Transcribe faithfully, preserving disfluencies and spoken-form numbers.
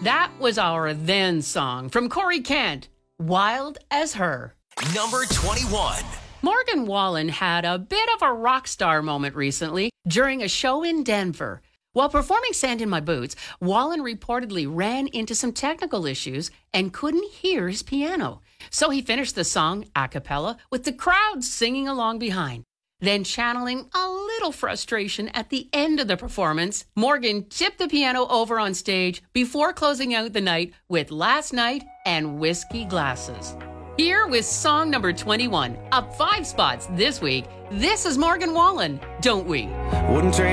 That was our then song from Corey Kent, Wild as Her. Number twenty-one. Morgan Wallen had a bit of a rock star moment recently during a show in Denver. While performing Sand in My Boots, Wallen reportedly ran into some technical issues and couldn't hear his piano. So he finished the song a cappella with the crowd singing along behind. Then, channeling a little frustration at the end of the performance, Morgan tipped the piano over on stage before closing out the night with Last Night and Whiskey Glasses. Here with song number twenty-one, up five spots this week, this is Morgan Wallen, Don't We? Wouldn't trade